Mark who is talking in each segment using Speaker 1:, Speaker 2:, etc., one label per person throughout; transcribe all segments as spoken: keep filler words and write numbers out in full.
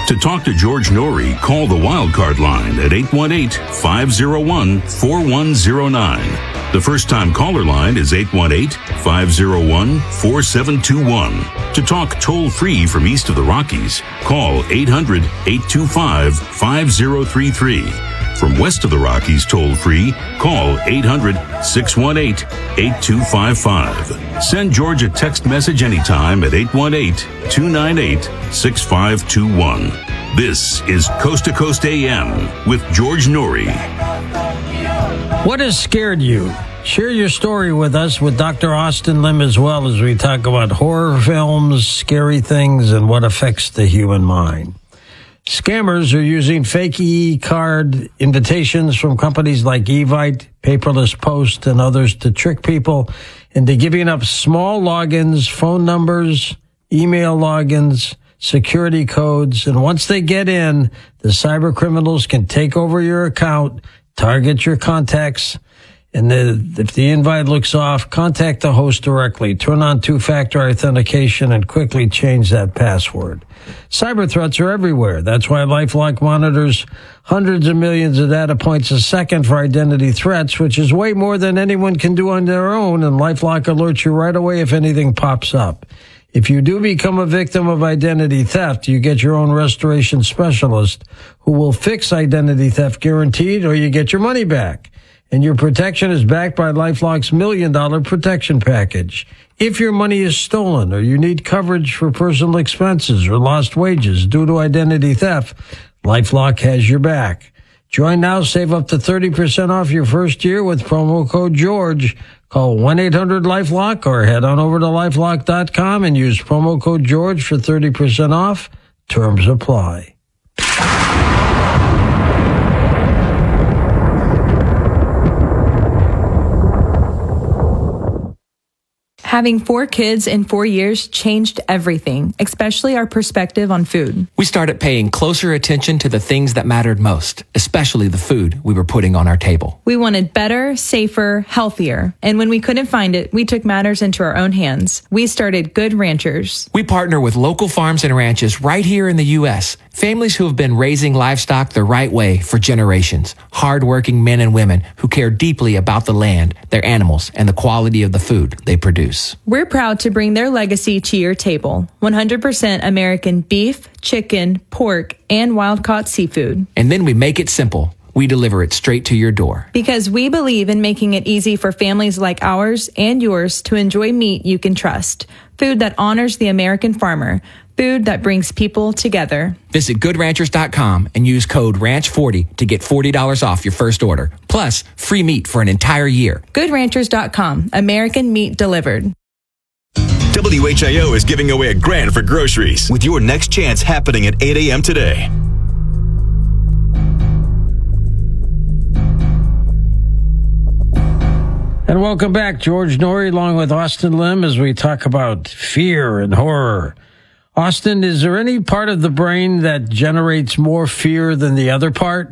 Speaker 1: To talk to George Noory, call the Wildcard line at eight one eight, five oh one, four one oh nine. The first-time caller line is eight one eight, five oh one, four seven two one. To talk toll-free from east of the Rockies, call eight hundred, eight two five, five oh three three. From west of the Rockies toll-free, call eight hundred, six one eight, eight two five five. Send George a text message anytime at eight one eight, two nine eight, six five two one. This is Coast to Coast A M with George Noory.
Speaker 2: What has scared you? Share your story with us with Doctor Austin Lim as well as we talk about horror films, scary things, and what affects the human mind. Scammers are using fake e-card invitations from companies like Evite, Paperless Post, and others to trick people into giving up small logins, phone numbers, email logins, security codes, and once they get in, the cyber criminals can take over your account, target your contacts, and the, if the invite looks off, contact the host directly, turn on two-factor authentication, and quickly change that password. Cyber threats are everywhere. That's why LifeLock monitors hundreds of millions of data points a second for identity threats, which is way more than anyone can do on their own, and LifeLock alerts you right away if anything pops up. If you do become a victim of identity theft, you get your own restoration specialist who will fix identity theft guaranteed, or you get your money back. And your protection is backed by LifeLock's million dollar protection package. If your money is stolen or you need coverage for personal expenses or lost wages due to identity theft, LifeLock has your back. Join now, save up to thirty percent off your first year with promo code George. Call one eight hundred LifeLock or head on over to lifelock dot com and use promo code George for thirty percent off. Terms apply.
Speaker 3: Having four kids in four years changed everything, especially our perspective on food.
Speaker 4: We started paying closer attention to the things that mattered most, especially the food we were putting on our table.
Speaker 3: We wanted better, safer, healthier. And when we couldn't find it, we took matters into our own hands. We started Good Ranchers.
Speaker 4: We partner with local farms and ranches right here in the U S, families who have been raising livestock the right way for generations. Hardworking men and women who care deeply about the land, their animals, and the quality of the food they produce.
Speaker 3: We're proud to bring their legacy to your table. one hundred percent American beef, chicken, pork, and wild-caught seafood.
Speaker 4: And then we make it simple. We deliver it straight to your door.
Speaker 3: Because we believe in making it easy for families like ours and yours to enjoy meat you can trust. Food that honors the American farmer. Food that brings people together.
Speaker 4: Visit good ranchers dot com and use code ranch forty to get forty dollars off your first order. Plus, free meat for an entire year.
Speaker 3: good ranchers dot com. American meat delivered.
Speaker 5: W H I O is giving away a grand for groceries with your next chance happening at eight a.m. today.
Speaker 2: And welcome back, George Noory, along with Austin Lim, as we talk about fear and horror. Austin, is there any part of the brain that generates more fear than the other part?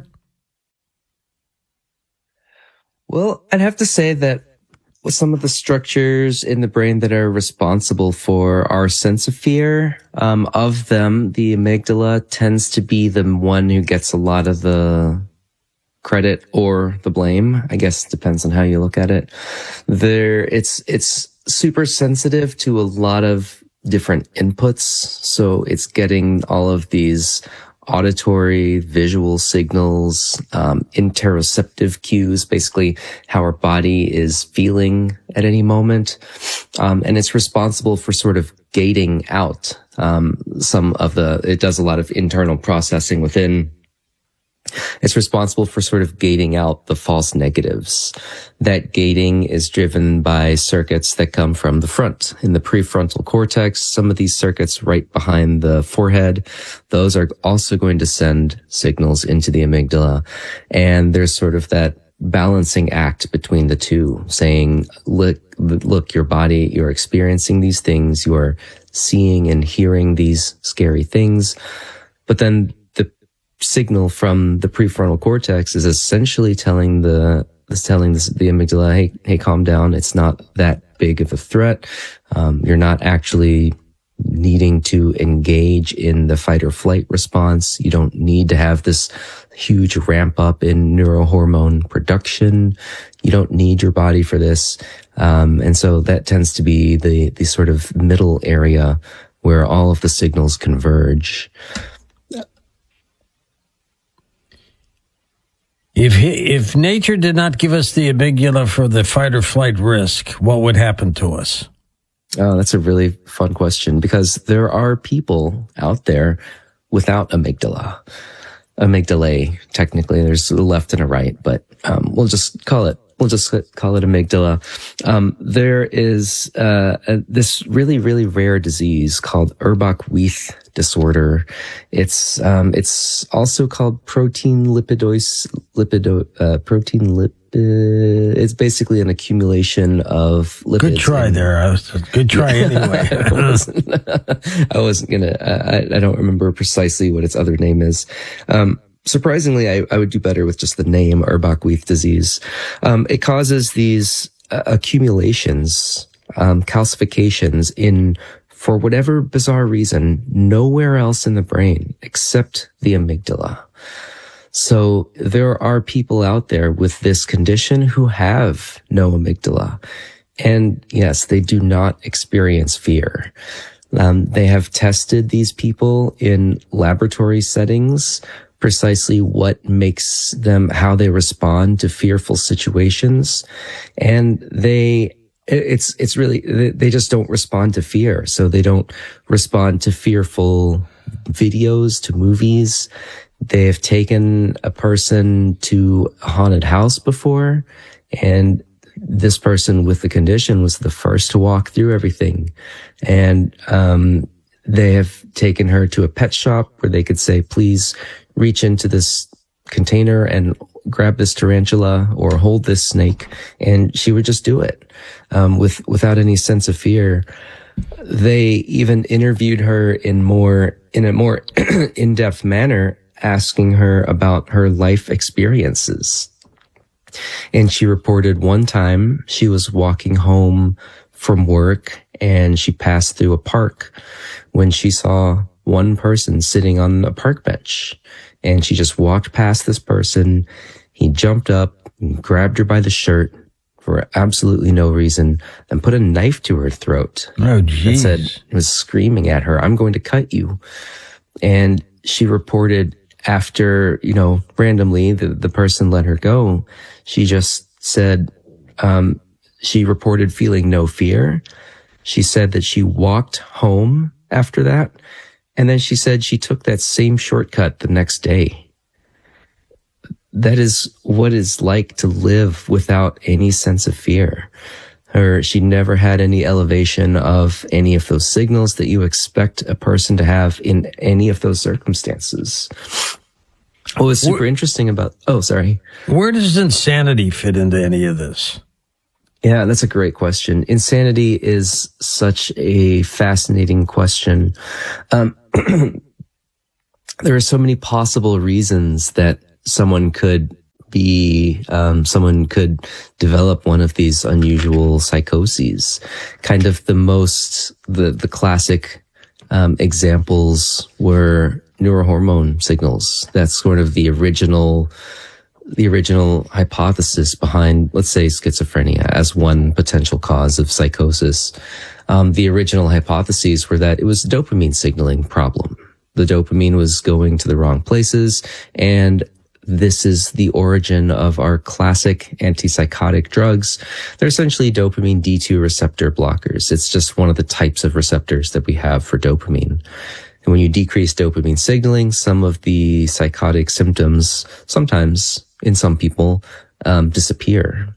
Speaker 6: Well, I'd have to say that with some of the structures in the brain that are responsible for our sense of fear, um, of them, the amygdala tends to be the one who gets a lot of the credit or the blame. I guess it depends on how you look at it. There, it's, it's super sensitive to a lot of different inputs. So it's getting all of these auditory, visual signals, um, interoceptive cues, basically how our body is feeling at any moment. Um, and it's responsible for sort of gating out, um, some of the, it does a lot of internal processing within. It's responsible for sort of gating out the false negatives. That gating is driven by circuits that come from the front in the prefrontal cortex. Some of these circuits right behind the forehead, those are also going to send signals into the amygdala. And there's sort of that balancing act between the two, saying, look, look, your body, you're experiencing these things, you're seeing and hearing these scary things. But then signal from the prefrontal cortex is essentially telling the is telling the, the amygdala, hey, hey, calm down. It's not that big of a threat. Um, you're not actually needing to engage in the fight or flight response. You don't need to have this huge ramp up in neurohormone production. You don't need your body for this. Um, and so that tends to be the, the sort of middle area where all of the signals converge.
Speaker 2: If if nature did not give us the amygdala for the fight or flight risk, what would happen to us?
Speaker 6: Oh, that's a really fun question, because there are people out there without amygdala. Amygdalae, technically, there's a left and a right, but um, we'll just call it we'll just call it amygdala. Um, there is uh, a, this really really rare disease called Urbach-Wieth disorder. It's um, it's also called protein lipidosis lipido uh, protein lip. It's basically an accumulation of lipids.
Speaker 2: Good try there. I was, good try anyway.
Speaker 6: I wasn't, I wasn't gonna. I, I don't remember precisely what its other name is. Um, surprisingly, I, I would do better with just the name Urbach-Wieth disease. Um, it causes these uh, accumulations, um, calcifications in, for whatever bizarre reason, nowhere else in the brain except the amygdala. So there are people out there with this condition who have no amygdala. And yes, they do not experience fear. Um, they have tested these people in laboratory settings, precisely what makes them, how they respond to fearful situations. And they, it's, it's really, they just don't respond to fear. So they don't respond to fearful videos, to movies. They have taken a person to a haunted house before, and this person with the condition was the first to walk through everything. And um they have taken her to a pet shop where they could say, please reach into this container and grab this tarantula or hold this snake, and she would just do it um with without any sense of fear. They even interviewed her in more in a more in-depth manner, asking her about her life experiences. And she reported one time she was walking home from work and she passed through a park when she saw one person sitting on a park bench. And she just walked past this person. He jumped up and grabbed her by the shirt for absolutely no reason and put a knife to her throat.
Speaker 2: Oh, geez.
Speaker 6: And said, was screaming at her, "I'm going to cut you." And she reported, after, you know, randomly, the, the person let her go, she just said, um, she reported feeling no fear. She said that she walked home after that. And then she said she took that same shortcut the next day. That is what it's like to live without any sense of fear. Her, she never had any elevation of any of those signals that you expect a person to have in any of those circumstances. What was super where, interesting about, oh, sorry.
Speaker 2: Where does insanity fit into any of this?
Speaker 6: Yeah, that's a great question. Insanity is such a fascinating question. Um, there are so many possible reasons that someone could be, um, someone could develop one of these unusual psychoses. Kind of the most, the, the classic, um, examples were neurohormone signals. That's sort of the original, the original hypothesis behind, let's say, schizophrenia as one potential cause of psychosis. Um, the original hypotheses were that it was a dopamine signaling problem. The dopamine was going to the wrong places, and this is the origin of our classic antipsychotic drugs. They're essentially dopamine D two receptor blockers. It's just one of the types of receptors that we have for dopamine. And when you decrease dopamine signaling, some of the psychotic symptoms, sometimes in some people, um, disappear.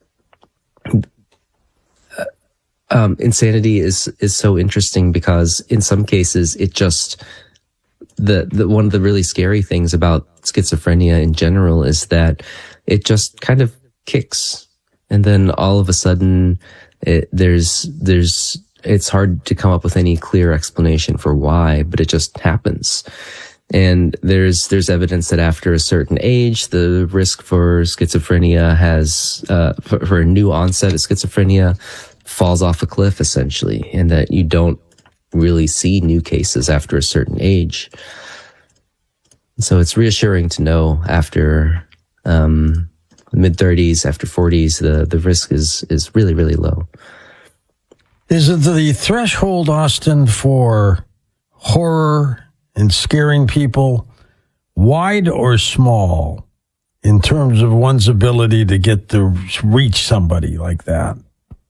Speaker 6: Um, insanity is, is so interesting because in some cases it just, the, the, one of the really scary things about schizophrenia in general is that it just kind of kicks. And then all of a sudden it, there's, there's, it's hard to come up with any clear explanation for why, but it just happens. And there's, there's evidence that after a certain age, the risk for schizophrenia has, uh, for, for a new onset of schizophrenia falls off a cliff essentially, and that you don't, really see new cases after a certain age. So it's reassuring to know after um, mid thirties, after forties, the, the risk is, is really, really low.
Speaker 2: Is it the threshold, Austin, for horror and scaring people wide or small in terms of one's ability to get to reach somebody like that?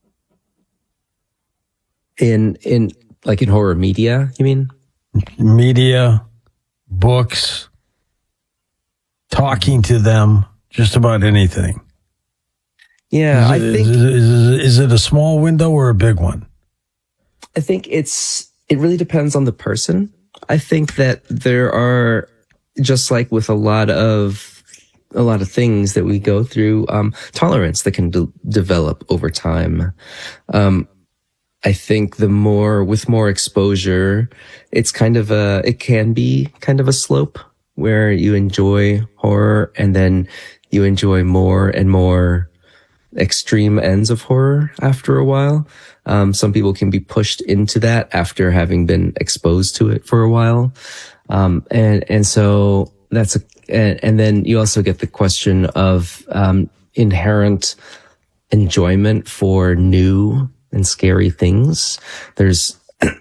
Speaker 6: In, in, like in horror media, you mean?
Speaker 2: Media, books, talking to them, just about anything.
Speaker 6: Yeah,
Speaker 2: is it,
Speaker 6: I think...
Speaker 2: Is, is, is it a small window or a big one?
Speaker 6: I think it's, it really depends on the person. I think that there are, just like with a lot of, a lot of things that we go through, um, tolerance that can de- develop over time. Um, I think the more, with more exposure, it's kind of a, it can be kind of a slope where you enjoy horror and then you enjoy more and more extreme ends of horror after a while. Um, some people can be pushed into that after having been exposed to it for a while. Um, and, and so that's a, and, and then you also get the question of, um, inherent enjoyment for new and scary things. There's,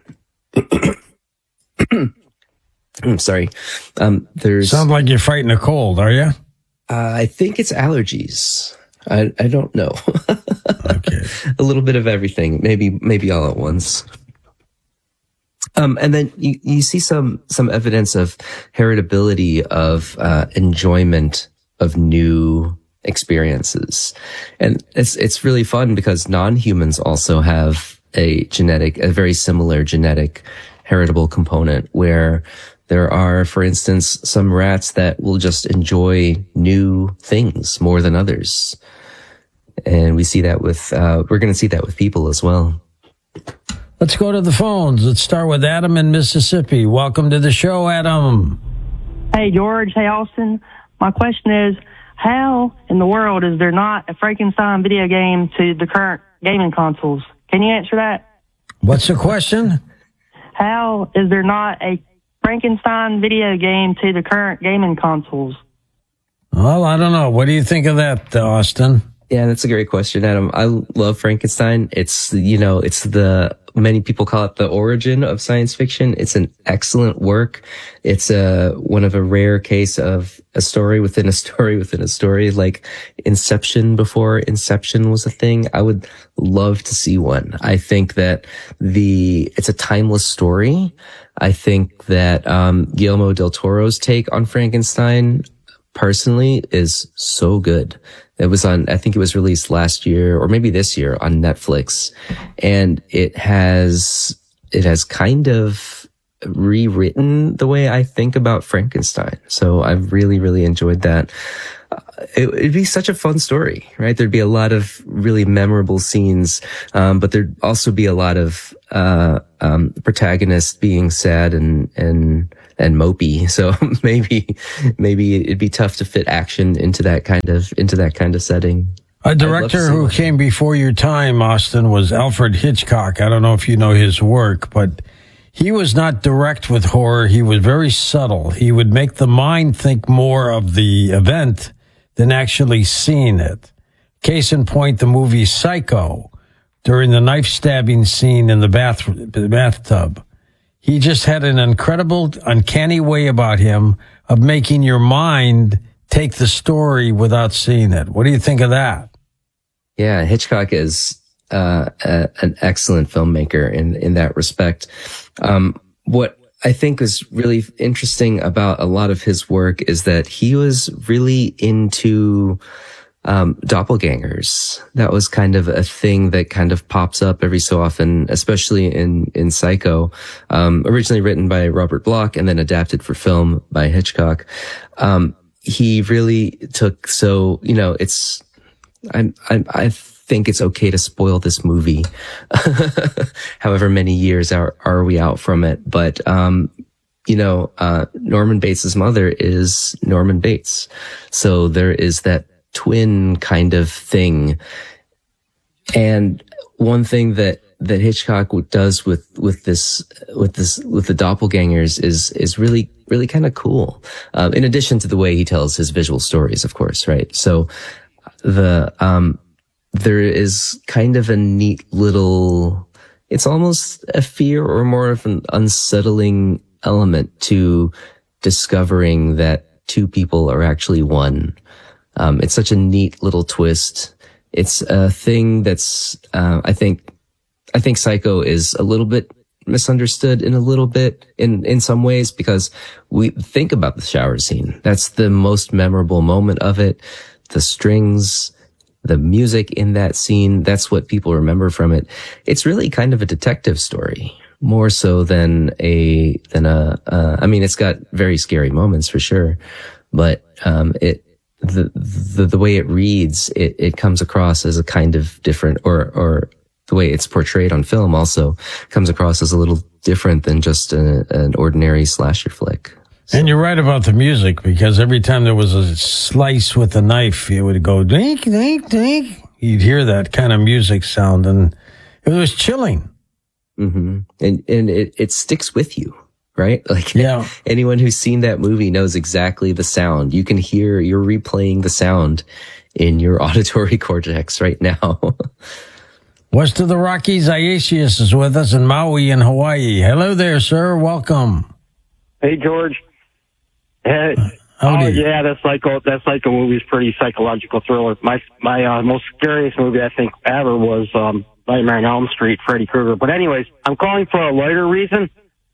Speaker 6: I'm sorry. Um, there's,
Speaker 2: Sounds like you're fighting a cold, are you?
Speaker 6: Uh, I think it's allergies. I, I don't know.
Speaker 2: Okay.
Speaker 6: A little bit of everything, maybe, maybe all at once. Um, and then you, you see some, some evidence of heritability of, uh, enjoyment of new experiences. And it's, it's really fun because non-humans also have a genetic, a very similar genetic heritable component where there are, for instance, some rats that will just enjoy new things more than others. And we see that with, uh, we're going to see that with people as well.
Speaker 2: Let's go to the phones. Let's start with Adam in Mississippi. Welcome to the show, Adam.
Speaker 7: Hey, George. Hey, Austin. My question is, how in the world is there not a Frankenstein video game to the current gaming consoles? Can you answer that?
Speaker 2: What's the question?
Speaker 7: How is there not a Frankenstein video game to the current gaming consoles?
Speaker 2: Well, I don't know. What do you think of that, Austin?
Speaker 6: Yeah, that's a great question, Adam. I love Frankenstein. It's, you know, it's the, many people call it the origin of science fiction. It's an excellent work. It's a, one of a rare case of a story within a story within a story, like Inception before Inception was a thing. I would love to see one. I think that the, it's a timeless story. I think that, um, Guillermo del Toro's take on Frankenstein personally is so good. It was on, I think it was released last year or maybe this year on Netflix. And it has, it has kind of rewritten the way I think about Frankenstein. So I've really, really enjoyed that. Uh, it, it'd be such a fun story, right? There'd be a lot of really memorable scenes. Um, but there'd also be a lot of, uh, um, protagonists being sad and, and, and mopey. So maybe, maybe it'd be tough to fit action into that kind of, into that kind of setting.
Speaker 2: A director who came before your time, Austin, was Alfred Hitchcock. I don't know if you know his work, but he was not direct with horror. He was very subtle. He would make the mind think more of the event than actually seeing it. Case in point, the movie Psycho, during the knife stabbing scene in the bath, the bathtub. He just had an incredible, uncanny way about him of making your mind take the story without seeing it. What do you think of that?
Speaker 6: Yeah, Hitchcock is uh, a, an excellent filmmaker in, in that respect. Um, what I think is really interesting about a lot of his work is that he was really into Um, doppelgangers. That was kind of a thing that kind of pops up every so often, especially in, in Psycho, um, originally written by Robert Bloch and then adapted for film by Hitchcock. Um, he really took, so, you know, it's, I, I, I think it's okay to spoil this movie. However many years are, are we out from it? But, um, you know, uh, Norman Bates' mother is Norman Bates. So there is that twin kind of thing. And one thing that that Hitchcock does with, with this, with this, with the doppelgangers is, is really, really kind of cool. Um, in addition to the way he tells his visual stories, of course, right? So the, um, there is kind of a neat little, it's almost a fear or more of an unsettling element to discovering that two people are actually one. Um, it's such a neat little twist. It's a thing that's, uh, I think, I think Psycho is a little bit misunderstood in a little bit in, in some ways, because we think about the shower scene. That's the most memorable moment of it. The strings, the music in that scene, that's what people remember from it. It's really kind of a detective story, more so than a, than a, uh, I mean, it's got very scary moments for sure, but, um, it, the, the, the way it reads, it, it comes across as a kind of different, or, or the way it's portrayed on film also comes across as a little different than just a, an ordinary slasher flick. So.
Speaker 2: And you're right about the music, because every time there was a slice with a knife, it would go dink, dink, dink. You'd hear that kind of music sound, and it was chilling.
Speaker 6: Mm-hmm. And, and it, it sticks with you, right? Like,
Speaker 2: yeah.
Speaker 6: Anyone who's seen that movie knows exactly the sound. You can hear, you're replaying the sound in your auditory cortex right now.
Speaker 2: West of the Rockies, Iasius is with us in Maui in Hawaii. Hello there, sir. Welcome.
Speaker 8: Hey, George. Hey.
Speaker 2: Howdy.
Speaker 8: Oh, yeah, that's like a, that's like a movie's pretty psychological thriller. My my uh, most scariest movie I think ever was um, Nightmare on Elm Street, Freddy Krueger. But anyways, I'm calling for a lighter reason.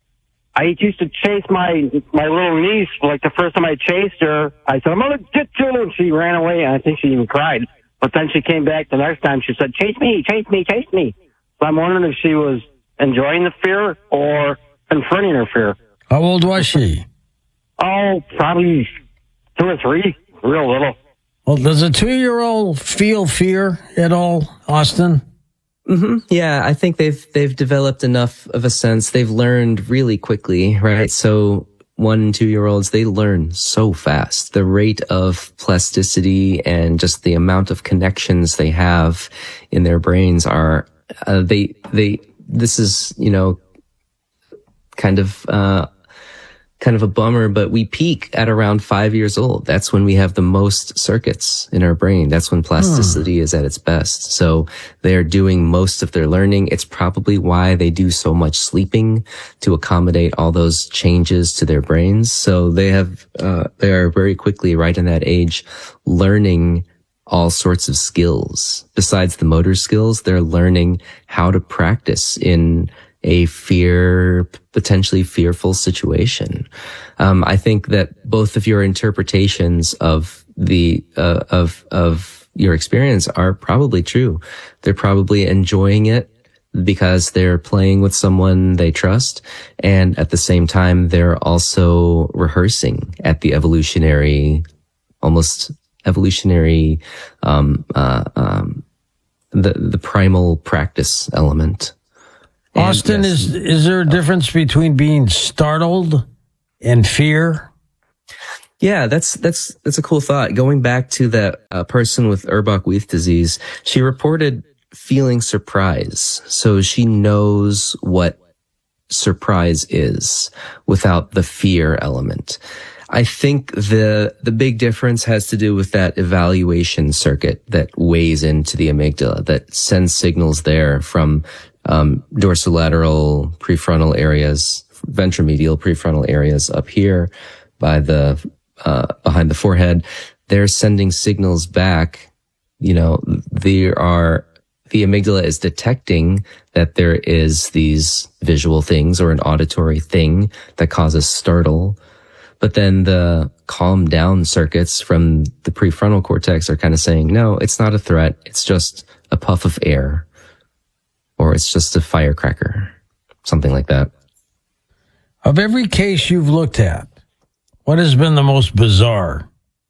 Speaker 8: I used to chase my my little niece. Like the first time I chased her, I said, "I'm gonna get you," and she ran away, and I think she even cried. But then she came back the next time. She said, "Chase me, chase me, chase me." So I'm wondering if she was enjoying the fear or confronting her fear.
Speaker 2: How old was she?
Speaker 8: Oh, probably two or three, real little.
Speaker 2: Well, does a two-year-old feel fear at all, Austin?
Speaker 6: Mm-hmm. Yeah, I think they've they've developed enough of a sense. They've learned really quickly, right? So one and two-year-olds, they learn so fast. The rate of plasticity and just the amount of connections they have in their brains are uh, they they. This is, you know, kind of. Uh, kind of a bummer, but we peak at around five years old. That's when we have the most circuits in our brain. That's when plasticity hmm. is at its best. So they're doing most of their learning. It's probably why they do so much sleeping, to accommodate all those changes to their brains. So they have, uh, they are very quickly, right in that age, learning all sorts of skills. Besides the motor skills, they're learning how to practice in a fear, potentially fearful situation. Um, I think that both of your interpretations of the, uh, of, of your experience are probably true. They're probably enjoying it because they're playing with someone they trust. And at the same time, they're also rehearsing at the evolutionary, almost evolutionary, um, uh, um, the, the primal practice element. And
Speaker 2: Austin,
Speaker 6: yes,
Speaker 2: is is there a difference between being startled and fear?
Speaker 6: Yeah, that's that's that's a cool thought. Going back to that uh, person with Urbach-Wieth disease, she reported feeling surprise. So she knows what surprise is without the fear element. I think the the big difference has to do with that evaluation circuit that weighs into the amygdala, that sends signals there from um dorsolateral prefrontal areas, ventromedial prefrontal areas up here by the uh behind the forehead. They're sending signals back. You know, there are the amygdala is detecting that there is these visual things or an auditory thing that causes startle. But then the calm down circuits from the prefrontal cortex are kind of saying, no, it's not a threat. It's just a puff of air, or it's just a firecracker, something like that.
Speaker 2: Of every case you've looked at, what has been the most bizarre?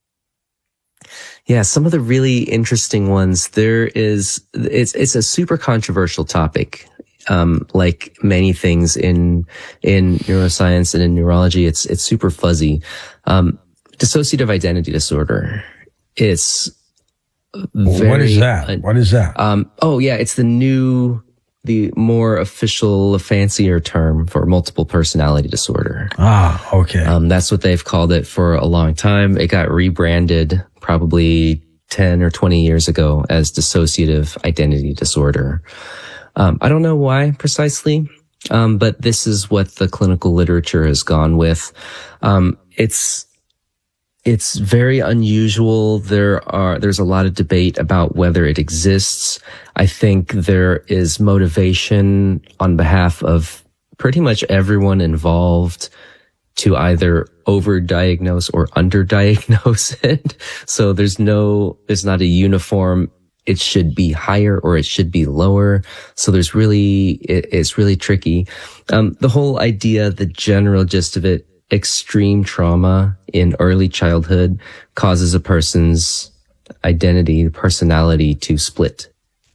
Speaker 6: Yeah, some of the really interesting ones. There is, it's, it's a super controversial topic. Um, like many things in, in neuroscience and in neurology, it's, it's super fuzzy. Um, dissociative identity disorder. It's very,
Speaker 2: what is that? What is that?
Speaker 6: Um, oh yeah, it's the new, the more official, fancier term for multiple personality disorder.
Speaker 2: Ah, okay.
Speaker 6: Um, that's what they've called it for a long time. It got rebranded probably ten or twenty years ago as dissociative identity disorder. Um, I don't know why precisely, um, but this is what the clinical literature has gone with. Um, it's It's very unusual. There are, there's a lot of debate about whether it exists. I think there is motivation on behalf of pretty much everyone involved to either overdiagnose or underdiagnose it. So there's no, there's not a uniform, it should be higher or it should be lower. So there's really, it, it's really tricky. Um, the whole idea, the general gist of it, extreme trauma in early childhood causes a person's identity, personality to split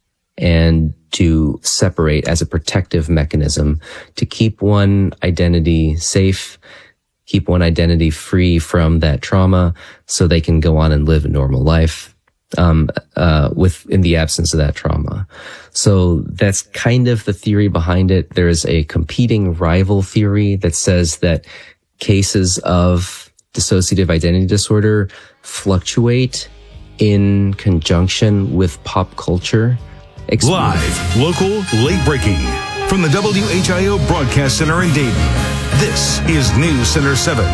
Speaker 6: and to separate as a protective mechanism to keep one identity safe, keep one identity free from that trauma so they can go on and live a normal life, um, uh, with, in the absence of that trauma. So that's kind of the theory behind it. There is a competing rival theory that says that cases of dissociative identity disorder fluctuate in conjunction with pop culture.
Speaker 9: Live, local, late breaking. From the W H I O Broadcast Center in Dayton, this is News Center seven.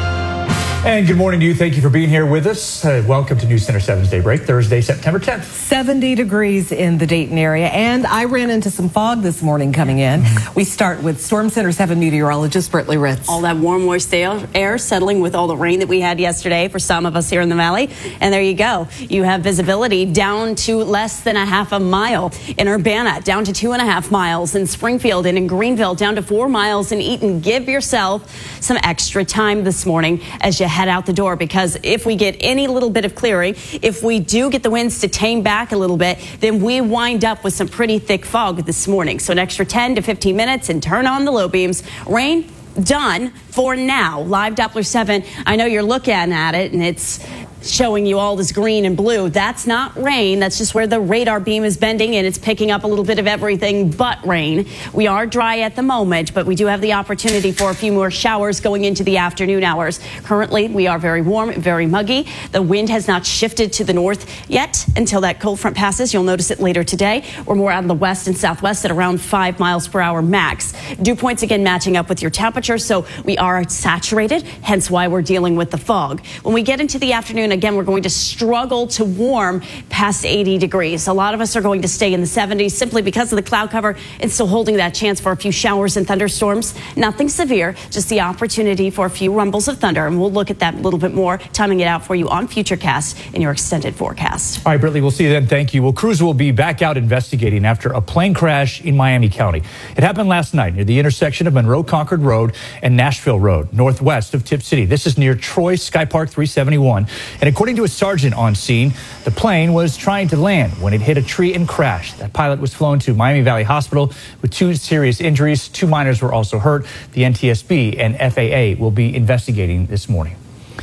Speaker 10: And good morning to you. Thank you for being here with us. Uh, welcome to News Center seven's Daybreak, Thursday, September tenth.
Speaker 11: seventy degrees in the Dayton area, and I ran into some fog this morning coming in. Mm-hmm. We start with Storm Center seven meteorologist Britley Ritz.
Speaker 12: All that warm, moist air settling with all the rain that we had yesterday for some of us here in the valley. And there you go. You have visibility down to less than a half a mile in Urbana, down to two and a half miles in Springfield, and in Greenville, down to four miles in Eaton. Give yourself some extra time this morning as you head out the door, because if we get any little bit of clearing, if we do get the winds to tame back a little bit, then we wind up with some pretty thick fog this morning. So an extra ten to fifteen minutes and turn on the low beams. Rain done for now. Live Doppler seven. I know you're looking at it and it's showing you all this green and blue. That's not rain. That's just where the radar beam is bending and it's picking up a little bit of everything but rain. We are dry at the moment, but we do have the opportunity for a few more showers going into the afternoon hours. Currently, we are very warm, very muggy. The wind has not shifted to the north yet until that cold front passes. You'll notice it later today. We're more out of the west and southwest at around five miles per hour max. Dew points again matching up with your temperature, so we are saturated, hence why we're dealing with the fog. When we get into the afternoon, again, we're going to struggle to warm past eighty degrees. A lot of us are going to stay in the seventies simply because of the cloud cover and still holding that chance for a few showers and thunderstorms. Nothing severe, just the opportunity for a few rumbles of thunder. And we'll look at that a little bit more, timing it out for you on Futurecast in your extended forecast.
Speaker 10: All right, Britley, we'll see you then. Thank you. Well, crews will be back out investigating after a plane crash in Miami County. It happened last night near the intersection of Monroe Concord Road and Nashville Road, northwest of Tip City. This is near Troy Sky Park three seventy-one. And according to a sergeant on scene, the plane was trying to land when it hit a tree and crashed. That pilot was flown to Miami Valley Hospital with two serious injuries. Two minors were also hurt. The N T S B and F A A will be investigating this morning.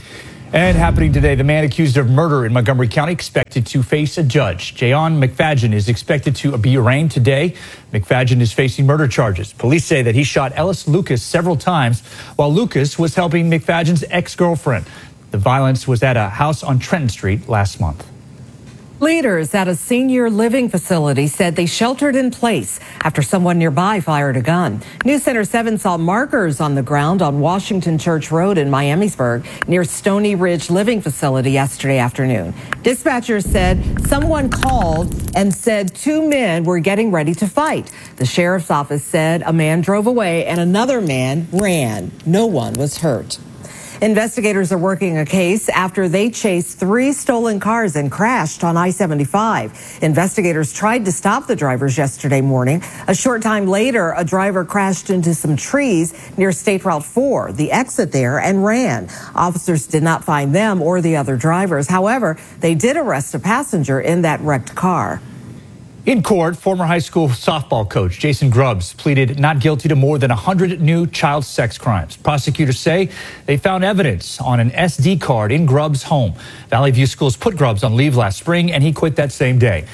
Speaker 10: And happening today, the man accused of murder in Montgomery County expected to face a judge. Jayon McFadgen is expected to be arraigned today. McFadgen is facing murder charges. Police say that he shot Ellis Lucas several times while Lucas was helping McFadgen's ex-girlfriend. The violence was at a house on Trenton Street last month.
Speaker 11: Leaders at a senior living facility said they sheltered in place after someone nearby fired a gun. News Center seven saw markers on the ground on Washington Church Road in Miamisburg near Stony Ridge Living Facility yesterday afternoon. Dispatchers said someone called and said two men were getting ready to fight. The sheriff's office said a man drove away and another man ran. No one was hurt. Investigators are working a case after they chased three stolen cars and crashed on I seventy-five. Investigators tried to stop the drivers yesterday morning. A short time later, a driver crashed into some trees near State Route four, the exit there, and ran. Officers did not find them or the other drivers. However, they did arrest a passenger in that wrecked car.
Speaker 10: In court, former high school softball coach Jason Grubbs pleaded not guilty to more than one hundred new child sex crimes. Prosecutors say they found evidence on an S D card in Grubbs' home. Valley View Schools put Grubbs on leave last spring, and he quit that same day.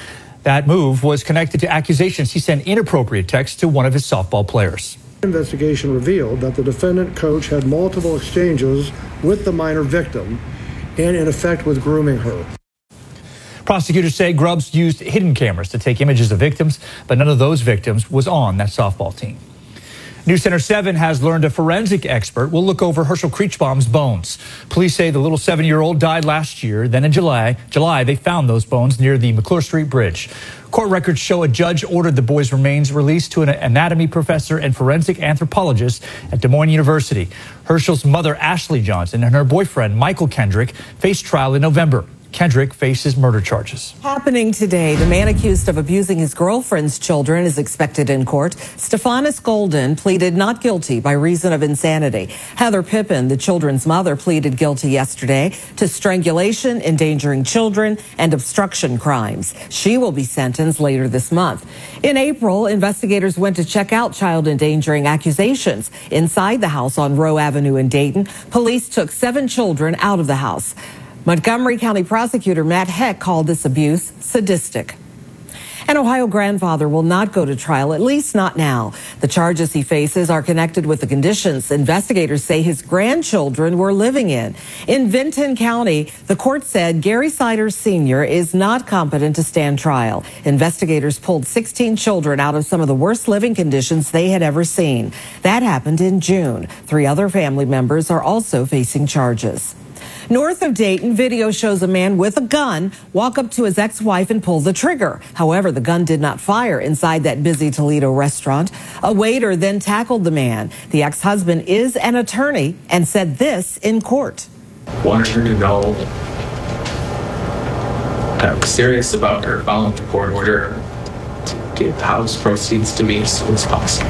Speaker 10: That move was connected to accusations he sent inappropriate texts to one of his softball players.
Speaker 13: Investigation revealed that the defendant coach had multiple exchanges with the minor victim and, in effect, was grooming her.
Speaker 10: Prosecutors say Grubbs used hidden cameras to take images of victims, but none of those victims was on that softball team. News Center seven has learned a forensic expert will look over Herschel Kreechbaum's bones. Police say the little seven-year-old died last year. Then in July, July, they found those bones near the McClure Street Bridge. Court records show a judge ordered the boy's remains released to an anatomy professor and forensic anthropologist at Des Moines University. Herschel's mother, Ashley Johnson, and her boyfriend, Michael Kendrick, face trial in November. Kendrick faces murder charges.
Speaker 11: Happening today, the man accused of abusing his girlfriend's children is expected in court. Stephanus Golden pleaded not guilty by reason of insanity. Heather Pippin, the children's mother, pleaded guilty yesterday to strangulation, endangering children, and obstruction crimes. She will be sentenced later this month. In April, investigators went to check out child endangering accusations inside the house on Rowe Avenue in Dayton. Police took seven children out of the house. Montgomery County Prosecutor Matt Heck called this abuse sadistic. An Ohio grandfather will not go to trial, at least not now. The charges he faces are connected with the conditions investigators say his grandchildren were living in. In Vinton County, the court said Gary Siders Senior is not competent to stand trial. Investigators pulled sixteen children out of some of the worst living conditions they had ever seen. That happened in June. Three other family members are also facing charges. North of Dayton, video shows a man with a gun walk up to his ex-wife and pull the trigger. However, the gun did not fire inside that busy Toledo restaurant. A waiter then tackled the man. The ex-husband is an attorney and said this in court.
Speaker 14: Wanted her to know that I'm serious about her following the court order to give house proceeds to me as soon as possible.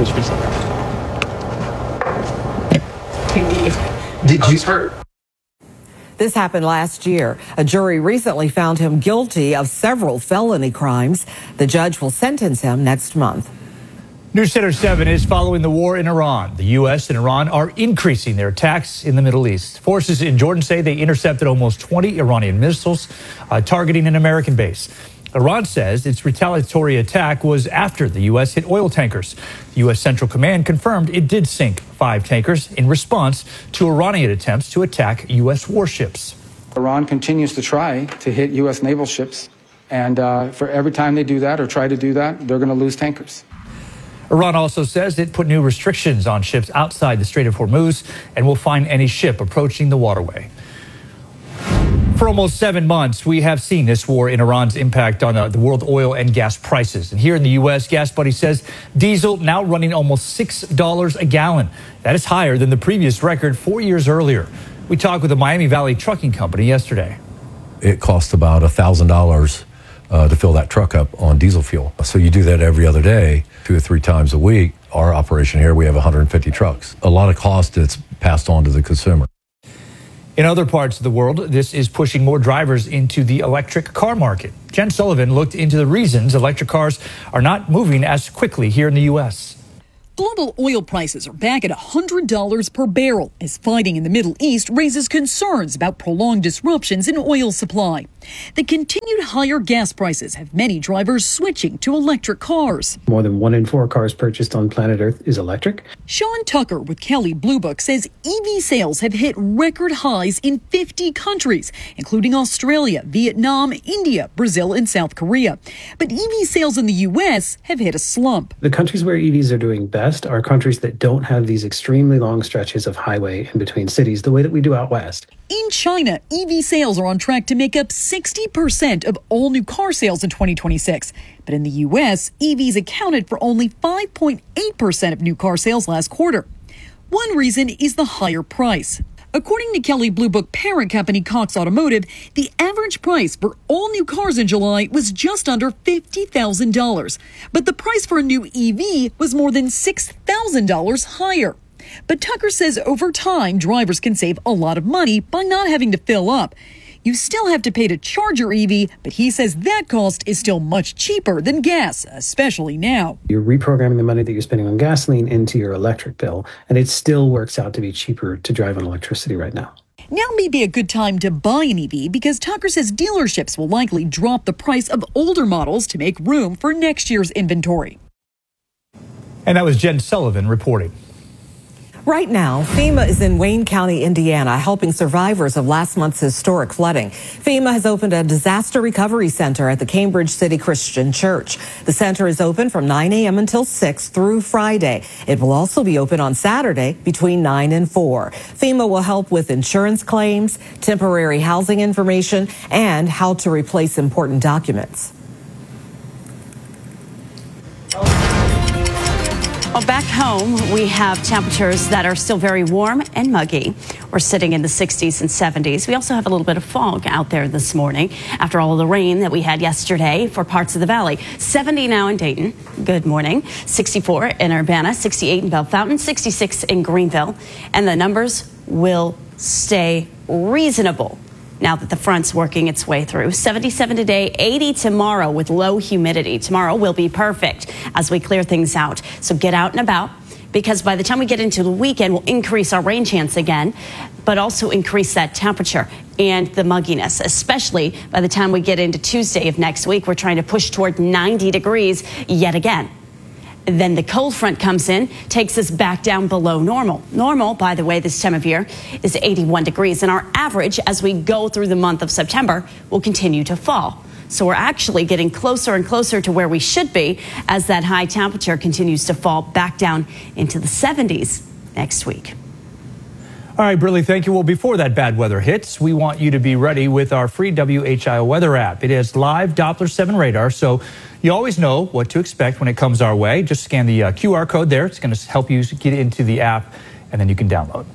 Speaker 14: Did you hurt?
Speaker 11: This happened last year. A jury recently found him guilty of several felony crimes. The judge will sentence him next month.
Speaker 10: News Center seven is following the war in Iran. The U S and Iran are increasing their attacks in the Middle East. Forces in Jordan say they intercepted almost twenty Iranian missiles uh, targeting an American base. Iran says its retaliatory attack was after the U S hit oil tankers. The U S Central Command confirmed it did sink five tankers in response to Iranian attempts to attack U S warships.
Speaker 15: Iran continues to try to hit U S naval ships, and uh, for every time they do that or try to do that, they're going to lose tankers.
Speaker 10: Iran also says it put new restrictions on ships outside the Strait of Hormuz and will fine any ship approaching the waterway. For almost seven months, we have seen this war in Iran's impact on uh, the world oil and gas prices. And here in the U S, Gas Buddy says diesel now running almost six dollars a gallon. That is higher than the previous record four years earlier. We talked with the Miami Valley Trucking Company yesterday.
Speaker 16: It costs about one thousand dollars uh, to fill that truck up on diesel fuel. So you do that every other day, two or three times a week. Our operation here, we have one hundred fifty trucks. A lot of cost that's passed on to the consumer.
Speaker 10: In other parts of the world, this is pushing more drivers into the electric car market. Jen Sullivan looked into the reasons electric cars are not moving as quickly here in the U S.
Speaker 17: Global oil prices are back at one hundred dollars per barrel as fighting in the Middle East raises concerns about prolonged disruptions in oil supply. The continued higher gas prices have many drivers switching to electric cars.
Speaker 18: More than one in four cars purchased on planet Earth is electric.
Speaker 17: Sean Tucker with Kelley Blue Book says E V sales have hit record highs in fifty countries, including Australia, Vietnam, India, Brazil, and South Korea. But E V sales in the U S have hit a slump.
Speaker 18: The countries where E Vs are doing best are countries that don't have these extremely long stretches of highway in between cities the way that we do out west.
Speaker 17: In China, E V sales are on track to make up sixty percent of all new car sales in twenty twenty-six. But in the U S, E Vs accounted for only five point eight percent of new car sales last quarter. One reason is the higher price. According to Kelley Blue Book parent company Cox Automotive, the average price for all new cars in July was just under fifty thousand dollars. But the price for a new E V was more than six thousand dollars higher. But Tucker says over time, drivers can save a lot of money by not having to fill up. You still have to pay to charge your E V, but he says that cost is still much cheaper than gas, especially now.
Speaker 18: You're reprogramming the money that you're spending on gasoline into your electric bill, and it still works out to be cheaper to drive on electricity right now.
Speaker 17: Now may be a good time to buy an E V because Tucker says dealerships will likely drop the price of older models to make room for next year's inventory.
Speaker 10: And that was Jen Sullivan reporting.
Speaker 11: Right now, FEMA is in Wayne County, Indiana, helping survivors of last month's historic flooding. FEMA has opened a disaster recovery center at the Cambridge City Christian Church. The center is open from nine a.m. until six through Friday. It will also be open on Saturday between nine and four. FEMA will help with insurance claims, temporary housing information, and how to replace important documents.
Speaker 12: Well, back home, we have temperatures that are still very warm and muggy. We're sitting in the sixties and seventies. We also have a little bit of fog out there this morning after all of the rain that we had yesterday for parts of the valley. seventy now in Dayton. Good morning. sixty-four in Urbana, sixty-eight in Bell Fountain, sixty-six in Greenville. And the numbers will stay reasonable now that the front's working its way through. seventy-seven today, eighty tomorrow with low humidity. Tomorrow will be perfect as we clear things out. So get out and about, because by the time we get into the weekend, we'll increase our rain chance again, but also increase that temperature and the mugginess, especially by the time we get into Tuesday of next week. We're trying to push toward ninety degrees yet again. Then the cold front comes in, takes us back down below normal. Normal, by the way, this time of year is eighty-one degrees, and our average as we go through the month of September will continue to fall. So we're actually getting closer and closer to where we should be as that high temperature continues to fall back down into the seventies next week.
Speaker 10: All right, Briley, thank you. Well, before that bad weather hits, we want you to be ready with our free W H I O weather app. It has live Doppler seven radar, so you always know what to expect when it comes our way. Just scan the uh, Q R code there. It's going to help you get into the app, and then you can download.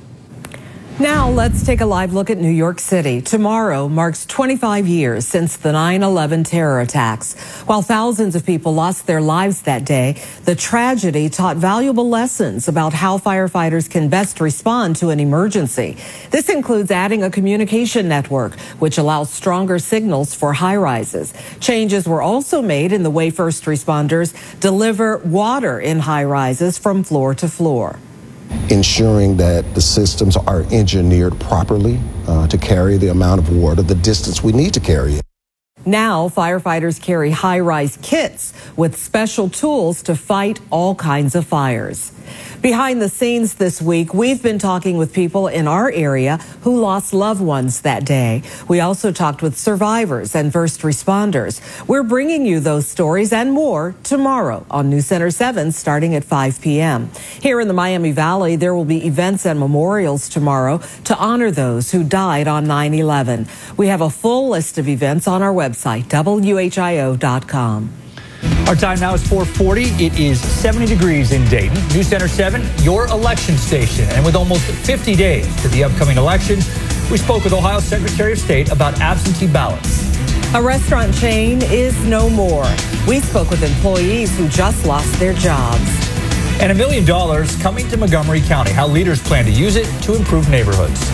Speaker 11: Now let's take a live look at New York City. Tomorrow marks twenty-five years since the nine eleven terror attacks. While thousands of people lost their lives that day, the tragedy taught valuable lessons about how firefighters can best respond to an emergency. This includes adding a communication network, which allows stronger signals for high-rises. Changes were also made in the way first responders deliver water in high-rises from floor to floor.
Speaker 19: Ensuring that the systems are engineered properly uh, to carry the amount of water, the distance we need to carry it.
Speaker 11: Now, firefighters carry high-rise kits with special tools to fight all kinds of fires. Behind the scenes this week, we've been talking with people in our area who lost loved ones that day. We also talked with survivors and first responders. We're bringing you those stories and more tomorrow on News Center seven starting at five p.m. Here in the Miami Valley, there will be events and memorials tomorrow to honor those who died on nine eleven. We have a full list of events on our website, W H I O dot com.
Speaker 10: Our time now is four forty. It is seventy degrees in Dayton. News Center seven, your election station. And with almost fifty days to the upcoming elections, we spoke with Ohio Secretary of State about absentee ballots.
Speaker 11: A restaurant chain is no more. We spoke with employees who just lost their jobs.
Speaker 10: And a million dollars coming to Montgomery County, how leaders plan to use it to improve neighborhoods.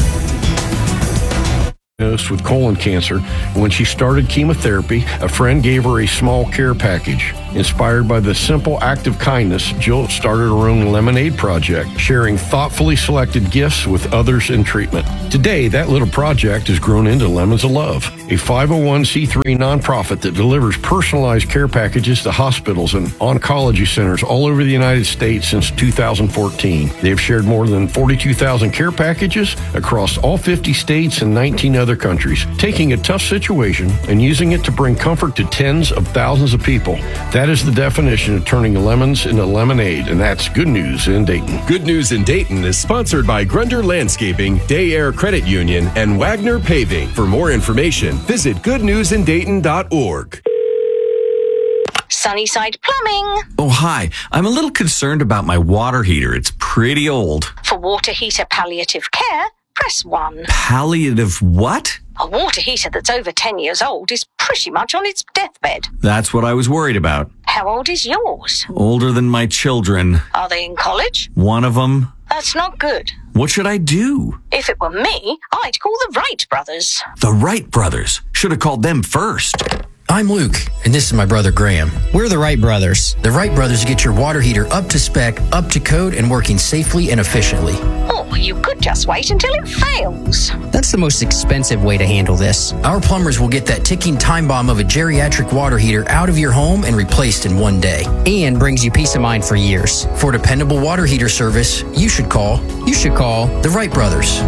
Speaker 20: With colon cancer. When she started chemotherapy, a friend gave her a small care package. Inspired by the simple act of kindness, Jill started her own lemonade project, sharing thoughtfully selected gifts with others in treatment. Today, that little project has grown into Lemons of Love, a five oh one c three nonprofit that delivers personalized care packages to hospitals and oncology centers all over the United States since two thousand fourteen. They have shared more than forty-two thousand care packages across all fifty states and nineteen other countries, taking a tough situation and using it to bring comfort to tens of thousands of people. That is the definition of turning lemons into lemonade, and that's good news in Dayton.
Speaker 21: Good News in Dayton is sponsored by Grunder Landscaping, Day Air Credit Union, and Wagner Paving. For more information, visit good news in dayton dot org.
Speaker 22: Sunnyside Plumbing.
Speaker 23: Oh, hi. I'm a little concerned about my water heater. It's pretty old.
Speaker 22: For water heater palliative care, press one.
Speaker 23: Palliative what?
Speaker 22: A water heater that's over ten years old is pretty much on its deathbed.
Speaker 23: That's what I was worried about.
Speaker 22: How old is yours?
Speaker 23: Older than my children.
Speaker 22: Are they in college?
Speaker 23: One of them.
Speaker 22: That's not good.
Speaker 23: What should I do?
Speaker 22: If it were me, I'd call the Wright brothers.
Speaker 23: The Wright brothers. Should have called them first.
Speaker 1: I'm Luke, and this is my brother Graham. We're the Wright Brothers. The Wright Brothers get your water heater up to spec, up to code, and working safely and efficiently.
Speaker 22: Oh, you could just wait until it fails.
Speaker 1: That's the most expensive way to handle this. Our plumbers will get that ticking time bomb of a geriatric water heater out of your home and replaced in one day. And brings you peace of mind for years. For dependable water heater service, you should call, you should call the Wright Brothers.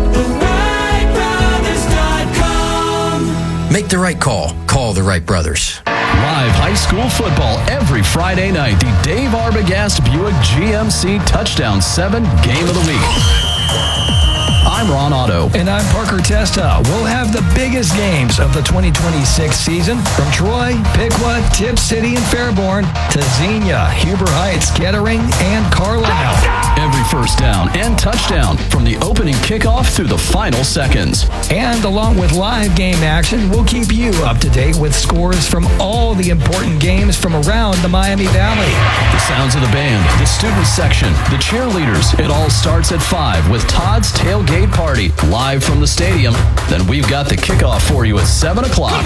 Speaker 1: Make the right call. Call the Wright Brothers.
Speaker 3: Live high school football every Friday night. The Dave Arbogast Buick G M C Touchdown seven Game of the Week. I'm Ron Otto.
Speaker 4: And I'm Parker Testa. We'll have the biggest games of the twenty twenty-six season from Troy, Piqua, Tip City, and Fairborn to Xenia, Huber Heights, Kettering, and Carlisle.
Speaker 3: Every first down and touchdown from the opening kickoff through the final seconds.
Speaker 4: And along with live game action, we'll keep you up to date with scores from all the important games from around the Miami Valley.
Speaker 3: The sounds of the band, the student section, the cheerleaders. It all starts at five with Todd's Tailgate Party live from the stadium. Then we've got the kickoff for you at seven o'clock.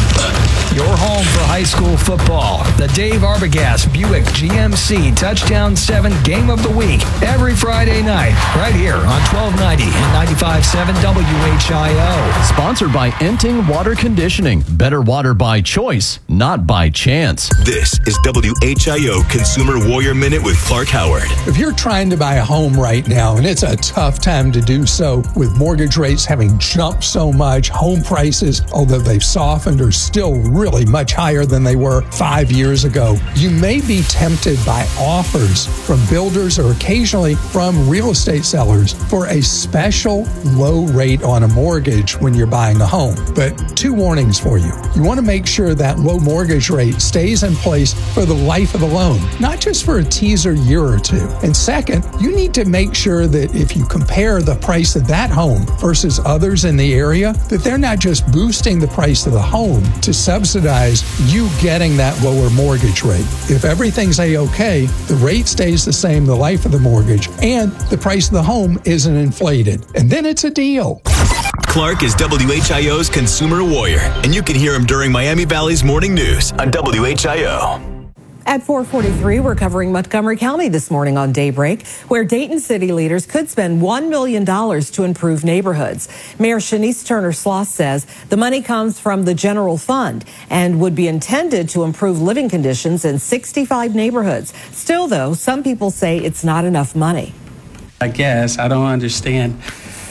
Speaker 4: Your home for high school football. The Dave Arbogast Buick G M C Touchdown seven Game of the Week. Every Friday night, right here on twelve ninety and ninety-five point seven W H I O.
Speaker 3: Sponsored by Enting Water Conditioning. Better water by choice, not by chance.
Speaker 5: This is W H I O Consumer Warrior Minute with Clark Howard.
Speaker 24: If you're trying to buy a home right now, and it's a tough time to do so with mortgage rates having jumped so much, home prices, although they've softened, are still really much higher than they were five years ago. You may be tempted by offers from builders or occasionally from real estate sellers for a special low rate on a mortgage when you're buying a home. But two warnings for you. You want to make sure that low mortgage rate stays in place for the life of the loan, not just for a teaser year or two. And second, you need to make sure that if you compare the price of that home versus others in the area, that they're not just boosting the price of the home to subsidize you getting that lower mortgage rate. If everything's A-okay, the rate stays the same the life of the mortgage, and the price of the home isn't inflated. And then it's a deal.
Speaker 5: Clark is W H I O's Consumer Warrior, and you can hear him during Miami Valley's Morning News on W H I O.
Speaker 11: At four forty-three, we're covering Montgomery County this morning on Daybreak, where Dayton city leaders could spend one million dollars to improve neighborhoods. Mayor Shanice Turner-Sloss says the money comes from the general fund and would be intended to improve living conditions in sixty-five neighborhoods. Still, though, some people say it's not enough money.
Speaker 25: I guess I don't understand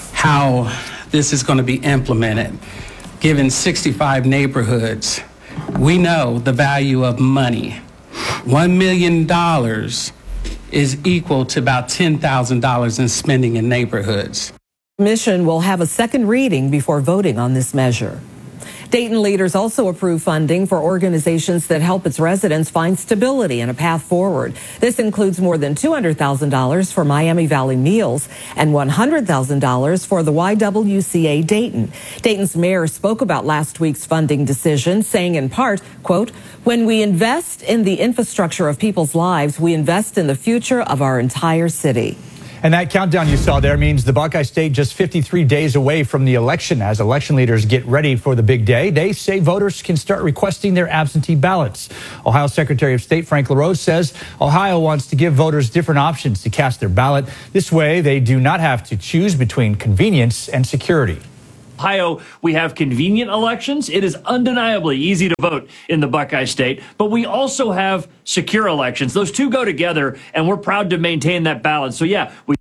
Speaker 25: how this is going to be implemented. Given sixty-five neighborhoods, we know the value of money. One million dollars is equal to about ten thousand dollars in spending in neighborhoods.
Speaker 11: The commission will have a second reading before voting on this measure. Dayton leaders also approve funding for organizations that help its residents find stability and a path forward. This includes more than two hundred thousand dollars for Miami Valley Meals and one hundred thousand dollars for the Y W C A Dayton. Dayton's mayor spoke about last week's funding decision, saying in part, quote, "When we invest in the infrastructure of people's lives, we invest in the future of our entire city."
Speaker 10: And that countdown you saw there means the Buckeye State just fifty-three days away from the election. As election leaders get ready for the big day, they say voters can start requesting their absentee ballots. Ohio Secretary of State Frank LaRose says Ohio wants to give voters different options to cast their ballot. This way, they do not have to choose between convenience and security.
Speaker 26: Ohio, we have convenient elections. It is undeniably easy to vote in the Buckeye State, but we also have secure elections. Those two go together, and we're proud to maintain that balance. So, yeah, we.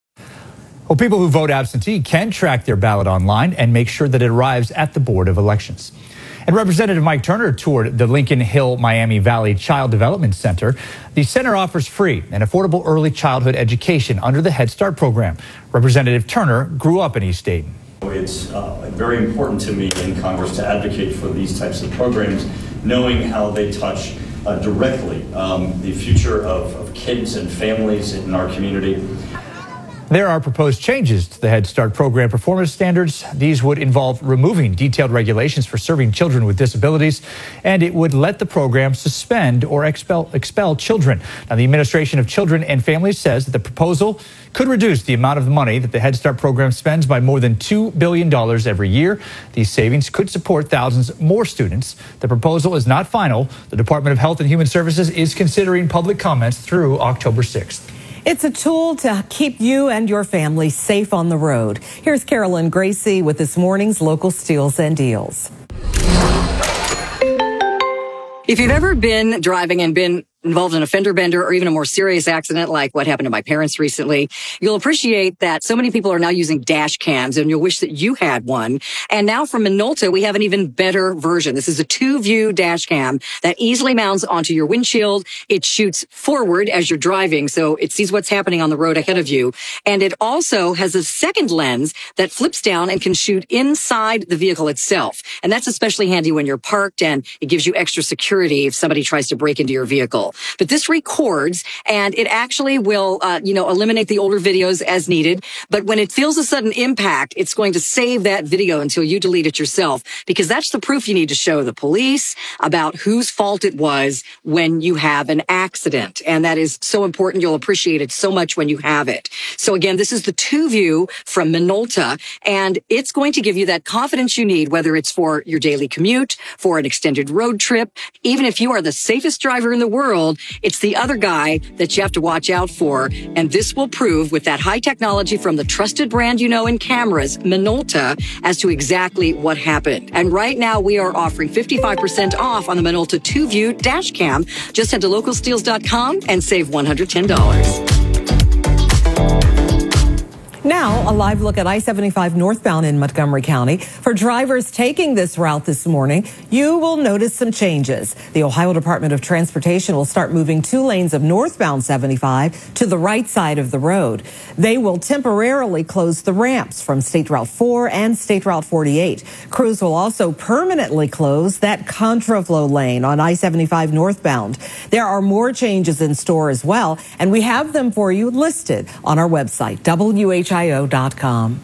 Speaker 10: Well, people who vote absentee can track their ballot online and make sure that it arrives at the Board of Elections. And Representative Mike Turner toured the Lincoln Hill Miami Valley Child Development Center. The center offers free and affordable early childhood education under the Head Start program. Representative Turner grew up in East Dayton.
Speaker 27: It's uh, very important to me in Congress to advocate for these types of programs, knowing how they touch uh, directly um, the future of, of kids and families in our community.
Speaker 10: There are proposed changes to the Head Start program performance standards. These would involve removing detailed regulations for serving children with disabilities, and it would let the program suspend or expel, expel children. Now, the Administration of Children and Families says that the proposal could reduce the amount of money that the Head Start program spends by more than two billion dollars every year. These savings could support thousands more students. The proposal is not final. The Department of Health and Human Services is considering public comments through October sixth.
Speaker 11: It's a tool to keep you and your family safe on the road. Here's Carolyn Gracie with this morning's local steals and deals.
Speaker 2: If you've ever been driving and been involved in a fender bender or even a more serious accident like what happened to my parents recently, you'll appreciate that so many people are now using dash cams, and you'll wish that you had one. And now from Minolta, we have an even better version. This is a two-view dash cam that easily mounts onto your windshield. It shoots forward as you're driving, so it sees what's happening on the road ahead of you. And it also has a second lens that flips down and can shoot inside the vehicle itself. And that's especially handy when you're parked, and it gives you extra security if somebody tries to break into your vehicle. But this records, and it actually will, uh, you know, eliminate the older videos as needed. But when it feels a sudden impact, it's going to save that video until you delete it yourself, because that's the proof you need to show the police about whose fault it was when you have an accident. And that is so important. You'll appreciate it so much when you have it. So again, this is the two view from Minolta, and it's going to give you that confidence you need, whether it's for your daily commute, for an extended road trip, even if you are the safest driver in the world. It's the other guy that you have to watch out for. And this will prove, with that high technology from the trusted brand you know in cameras, Minolta, as to exactly what happened. And right now we are offering fifty-five percent off on the Minolta two view dash cam. Just head to local steals dot com and save one hundred ten dollars.
Speaker 11: Now, a live look at I seventy-five northbound in Montgomery County. For drivers taking this route this morning, you will notice some changes. The Ohio Department of Transportation will start moving two lanes of northbound seventy-five to the right side of the road. They will temporarily close the ramps from State Route four and State Route forty-eight. Crews will also permanently close that contraflow lane on I seventy-five northbound. There are more changes in store as well, and we have them for you listed on our website, W H I O dot com.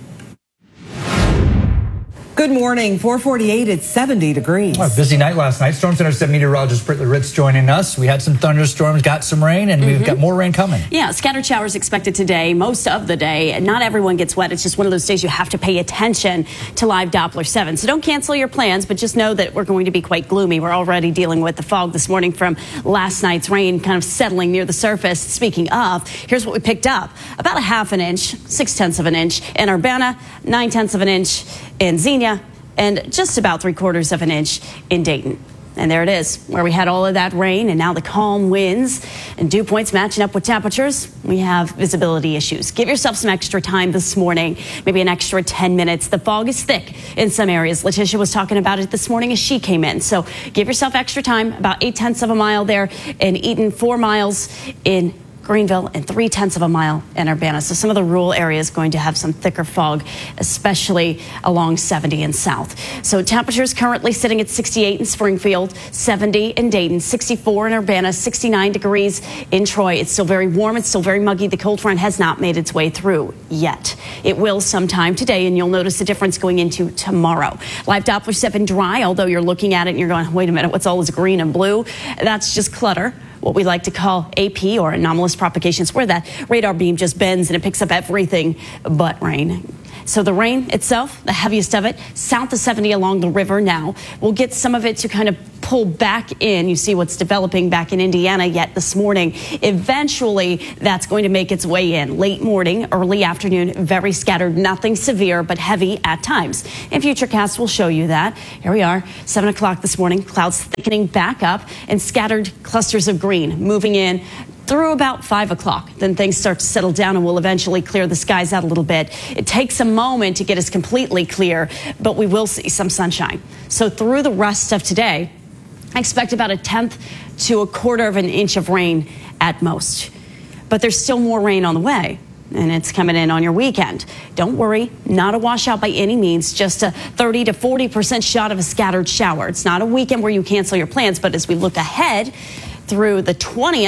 Speaker 11: Good morning. four forty-eight, it's seventy degrees.
Speaker 10: Oh, busy night last night. Storm Center seven meteorologist Brittany Ritz joining us. We had some thunderstorms, got some rain, and mm-hmm. we've got more rain coming.
Speaker 12: Yeah, scattered showers expected today, most of the day. Not everyone gets wet. It's just one of those days you have to pay attention to live Doppler seven. So don't cancel your plans, but just know that we're going to be quite gloomy. We're already dealing with the fog this morning from last night's rain kind of settling near the surface. Speaking of, here's what we picked up. About a half an inch, six-tenths of an inch in Urbana, nine-tenths of an inch in Xenia, and just about three-quarters of an inch in Dayton. And there it is, where we had all of that rain and now the calm winds and dew points matching up with temperatures. We have visibility issues. Give yourself some extra time this morning, maybe an extra ten minutes. The fog is thick in some areas. Letitia was talking about it this morning as she came in. So give yourself extra time, about eight tenths of a mile there in Eaton, four miles in Greenville, and three tenths of a mile in Urbana. So some of the rural areas going to have some thicker fog, especially along seventy and south. So temperatures currently sitting at sixty-eight in Springfield, seventy in Dayton, sixty-four in Urbana, sixty-nine degrees in Troy. It's still very warm. It's still very muggy. The cold front has not made its way through yet. It will sometime today, and you'll notice the difference going into tomorrow. Live Doppler seven dry, although you're looking at it and you're going, wait a minute, what's all this green and blue? That's just clutter. What we like to call A P, or anomalous propagations, where that radar beam just bends and it picks up everything but rain. So the rain itself, the heaviest of it, south of seventy along the river now. We'll get some of it to kind of pull back in. You see what's developing back in Indiana yet this morning. Eventually, that's going to make its way in. Late morning, early afternoon, very scattered, nothing severe, but heavy at times. And Futurecast will show you that. Here we are, seven o'clock this morning, clouds thickening back up and scattered clusters of green moving in through about five o'clock. Then things start to settle down and we'll eventually clear the skies out a little bit. It takes a moment to get us completely clear, but we will see some sunshine. So through the rest of today, I expect about a tenth to a quarter of an inch of rain at most. But there's still more rain on the way, and it's coming in on your weekend. Don't worry, not a washout by any means, just a thirty to forty percent shot of a scattered shower. It's not a weekend where you cancel your plans, but as we look ahead through the twentieth,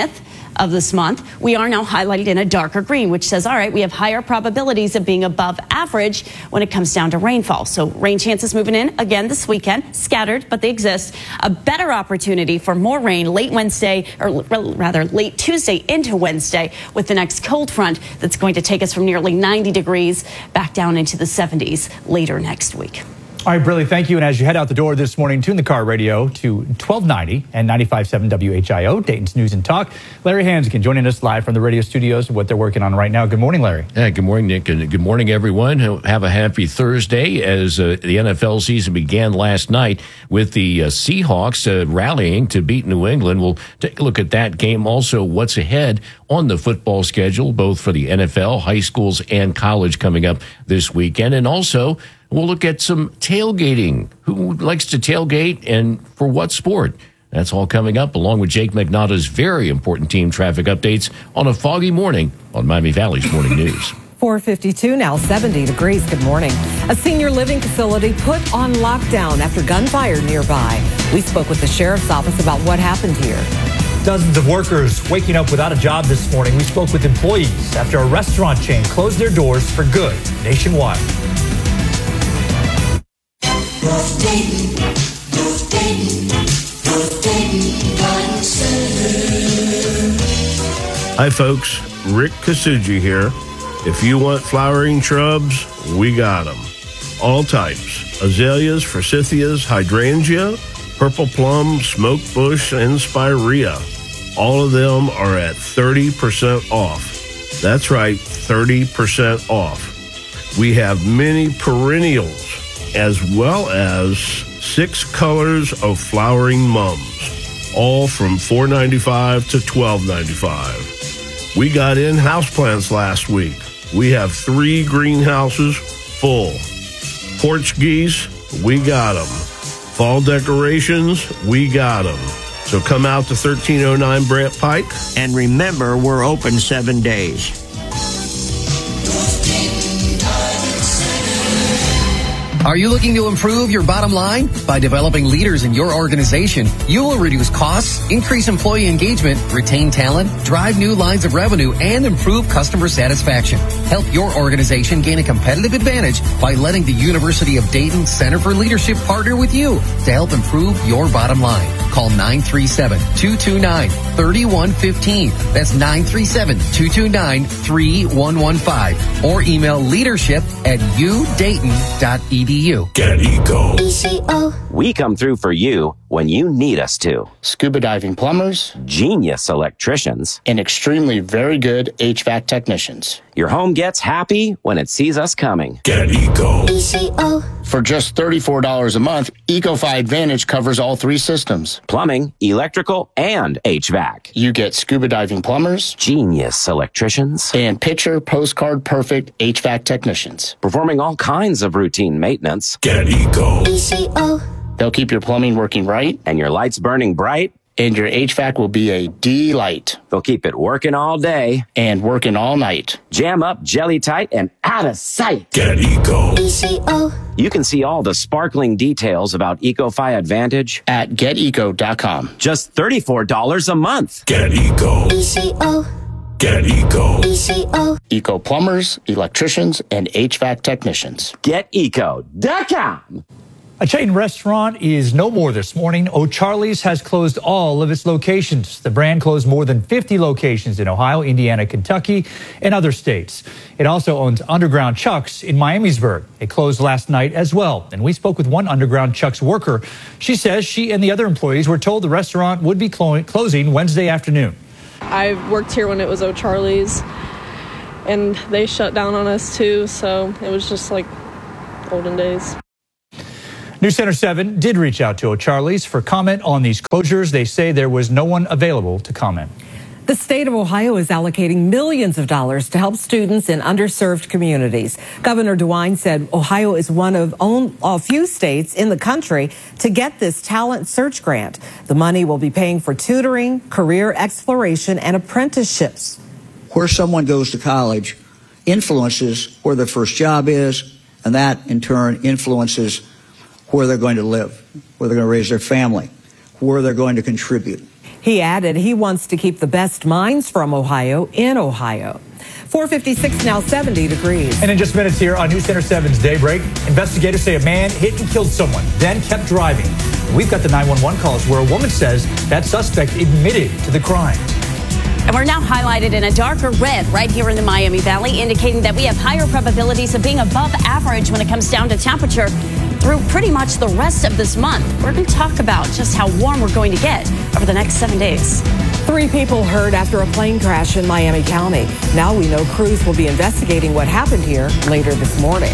Speaker 12: of this month, we are now highlighted in a darker green, which says, all right, we have higher probabilities of being above average when it comes down to rainfall. So rain chances moving in again this weekend, scattered, but they exist. A better opportunity for more rain late Wednesday, or rather late Tuesday into Wednesday, with the next cold front that's going to take us from nearly ninety degrees back down into the seventies later next week.
Speaker 10: All right, Briley, thank you. And as you head out the door this morning, tune the car radio to twelve ninety and ninety-five point seven W H I O, Dayton's News and Talk. Larry Hanskin joining us live from the radio studios, what they're working on right now. Good morning, Larry.
Speaker 20: Yeah, good morning, Nick, and good morning, everyone. Have a happy Thursday as uh, the N F L season began last night with the uh, Seahawks uh, rallying to beat New England. We'll take a look at that game. Also, what's ahead on the football schedule, both for the N F L, high schools, and college coming up this weekend. And also, we'll look at some tailgating. Who likes to tailgate and for what sport? That's all coming up, along with Jake McNaughta's very important team traffic updates on a foggy morning on Miami Valley's Morning News.
Speaker 11: four fifty-two now, seventy degrees. Good morning. A senior living facility put on lockdown after gunfire nearby. We spoke with the sheriff's office about what happened here.
Speaker 10: Dozens of workers waking up without a job this morning. We spoke with employees after a restaurant chain closed their doors for good nationwide.
Speaker 6: North Dayton, North Dayton, North Dayton, Garden Center.
Speaker 7: Hi folks, Rick Kasuji here. If you want flowering shrubs, we got them. All types, azaleas, forsythias, hydrangea, purple plum, smoke bush, and spirea. All of them are at thirty percent off. That's right, thirty percent off. We have many perennials, as well as six colors of flowering mums, all from four ninety-five to twelve ninety-five. We got in houseplants last week. We have three greenhouses full. Porch geese, we got them. Fall decorations, we got them. So come out to thirteen oh nine Brant Pike.
Speaker 8: And remember, we're open seven days.
Speaker 1: Are you looking to improve your bottom line? By developing leaders in your organization, you will reduce costs, increase employee engagement, retain talent, drive new lines of revenue, and improve customer satisfaction. Help your organization gain a competitive advantage by letting the University of Dayton Center for Leadership partner with you to help improve your bottom line. Call nine three seven, two two nine, three one one five. That's nine three seven, two two nine, three one one five. Or email leadership at u dayton dot e d u.
Speaker 9: Get Eco.
Speaker 13: E C O. We come through for you when you need us to.
Speaker 14: Scuba diving plumbers,
Speaker 13: genius electricians,
Speaker 14: and extremely very good H V A C technicians.
Speaker 13: Your home gets happy when it sees us coming.
Speaker 9: Get Eco.
Speaker 13: E C O.
Speaker 14: For just thirty-four dollars a month, EcoFi Advantage covers all three systems.
Speaker 13: Plumbing, electrical, and H V A C.
Speaker 14: You get scuba diving plumbers,
Speaker 13: genius electricians,
Speaker 14: and picture postcard perfect H V A C technicians.
Speaker 13: Performing all kinds of routine maintenance.
Speaker 9: Get Eco.
Speaker 13: E C O.
Speaker 14: They'll keep your plumbing working right.
Speaker 13: And your lights burning bright.
Speaker 14: And your H V A C will be a delight.
Speaker 13: They'll keep it working all day.
Speaker 14: And working all night.
Speaker 13: Jam up, jelly tight, and out of sight.
Speaker 9: Get Eco.
Speaker 13: E C O. You can see all the sparkling details about EcoFi Advantage
Speaker 14: at get eco dot com.
Speaker 13: Just thirty-four dollars a month.
Speaker 9: Get Eco.
Speaker 13: E C O.
Speaker 9: Get Eco.
Speaker 13: E C O.
Speaker 14: Eco plumbers, electricians, and H V A C technicians.
Speaker 13: get eco dot com.
Speaker 10: A chain restaurant is no more this morning. O'Charley's has closed all of its locations. The brand closed more than fifty locations in Ohio, Indiana, Kentucky, and other states. It also owns Underground Chuck's in Miamisburg. It closed last night as well. And we spoke with one Underground Chuck's worker. She says she and the other employees were told the restaurant would be clo- closing Wednesday afternoon.
Speaker 15: I worked here when it was O'Charley's, and they shut down on us too, so it was just like olden days.
Speaker 10: News Center seven did reach out to O'Charley's for comment on these closures. They say there was no one available to comment.
Speaker 11: The state of Ohio is allocating millions of dollars to help students in underserved communities. Governor DeWine said Ohio is one of a few states in the country to get this talent search grant. The money will be paying for tutoring, career exploration, and apprenticeships.
Speaker 28: Where someone goes to college influences where their first job is, and that in turn influences where they're going to live, where they're going to raise their family, where they're going to contribute.
Speaker 11: He added he wants to keep the best minds from Ohio in Ohio. four fifty-six now, seventy degrees.
Speaker 10: And in just minutes here on News Center seven's Daybreak, investigators say a man hit and killed someone, then kept driving. We've got the nine one one calls where a woman says that suspect admitted to the crime.
Speaker 12: And we're now highlighted in a darker red right here in the Miami Valley, indicating that we have higher probabilities of being above average when it comes down to temperature through pretty much the rest of this month. We're going to talk about just how warm we're going to get over the next seven days.
Speaker 11: Three people hurt after a plane crash in Miami County. Now we know crews will be investigating what happened here later this morning.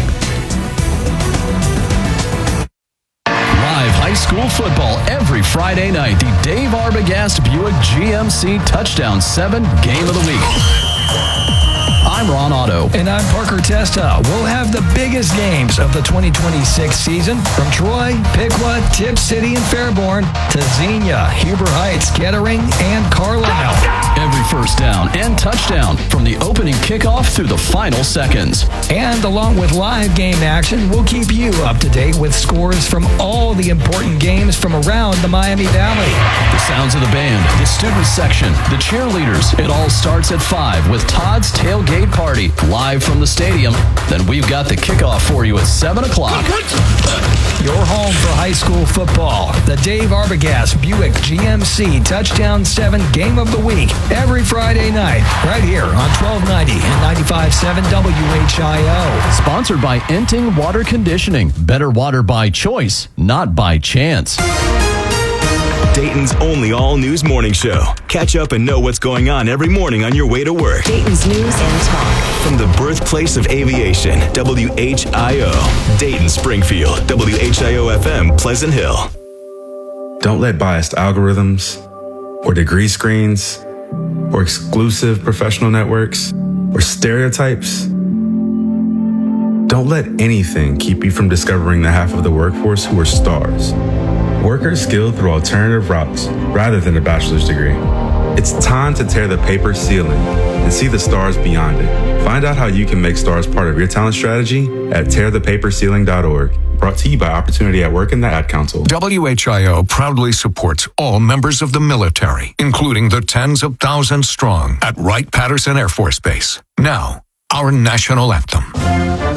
Speaker 3: Live high school football every Friday night. The Dave Arbogast Buick G M C Touchdown seven Game of the Week. I'm Ron Otto.
Speaker 4: And I'm Parker Testa. We'll have the biggest games of the twenty twenty-six season from Troy, Piqua, Tip City, and Fairborn to Xenia, Huber Heights, Kettering, and Carlisle.
Speaker 3: Every first down and touchdown from the opening kickoff through the final seconds.
Speaker 4: And along with live game action, we'll keep you up to date with scores from all the important games from around the Miami Valley.
Speaker 3: The sounds of the band, the student section, the cheerleaders. It all starts at five with Todd's Tailgate Party live from the stadium. Then we've got the kickoff for you at seven o'clock.
Speaker 4: Your home for high school football. The Dave Arbogast Buick G M C Touchdown seven Game of the Week. Every Friday night, right here on twelve ninety and ninety-five point seven W H I O.
Speaker 3: Sponsored by Enting Water Conditioning. Better water by choice, not by chance.
Speaker 5: Dayton's only all-news morning show. Catch up and know what's going on every morning on your way to work.
Speaker 16: Dayton's News and Talk.
Speaker 5: From the birthplace of aviation, W H I O. Dayton, Springfield, W H I O F M, Pleasant Hill.
Speaker 17: Don't let biased algorithms or degree screens or exclusive professional networks or stereotypes. Don't let anything keep you from discovering the half of the workforce who are stars. Workers skilled through alternative routes rather than a bachelor's degree. It's time to tear the paper ceiling and see the stars beyond it. Find out how you can make stars part of your talent strategy at tear the paper ceiling dot org. Brought to you by Opportunity at Work and the Ad Council.
Speaker 18: W H I O proudly supports all members of the military, including the tens of thousands strong at Wright-Patterson Air Force Base. Now, our national anthem.